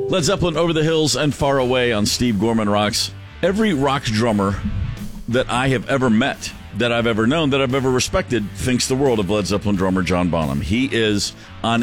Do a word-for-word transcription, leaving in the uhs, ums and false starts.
Led Zeppelin, Over the Hills and Far Away on Steve Gorman Rocks. Every rock drummer that I have ever met, that I've ever known, that I've ever respected, thinks the world of Led Zeppelin drummer John Bonham. He is on